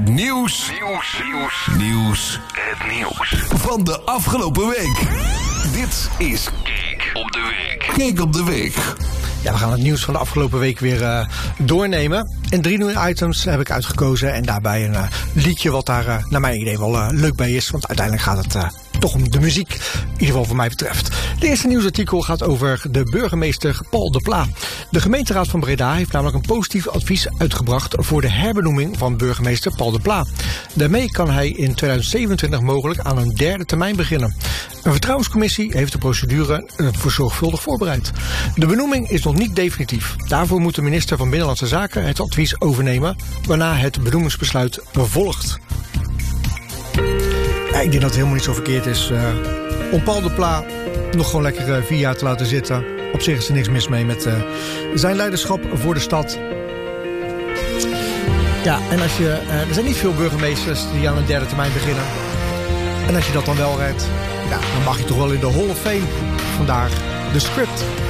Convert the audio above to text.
Het nieuws van de afgelopen week. Dit is Kijk op de Week. Ja, we gaan het nieuws van de afgelopen week weer doornemen. En 3 nieuwe items heb ik uitgekozen. En daarbij een liedje wat daar naar mijn idee wel leuk bij is. Want uiteindelijk gaat het toch om de muziek. In ieder geval voor mij betreft. De eerste nieuwsartikel gaat over de burgemeester Paul de Pla. De gemeenteraad van Breda heeft namelijk een positief advies uitgebracht voor de herbenoeming van burgemeester Paul de Pla. Daarmee kan hij in 2027 mogelijk aan een 3e termijn beginnen. Een vertrouwenscommissie heeft de procedure voor zorgvuldig voorbereid. De benoeming is nog niet definitief. Daarvoor moet de minister van Binnenlandse Zaken het advies overnemen, waarna het benoemingsbesluit volgt. Ja, ik denk dat het helemaal niet zo verkeerd is om Paul de Pla nog gewoon lekker 4 jaar te laten zitten. Op zich is er niks mis mee met zijn leiderschap voor de stad. Ja, en er zijn niet veel burgemeesters die aan een 3e termijn beginnen. En als je dat dan wel redt, ja, dan mag je toch wel in de Hall of Fame. Vandaar de script.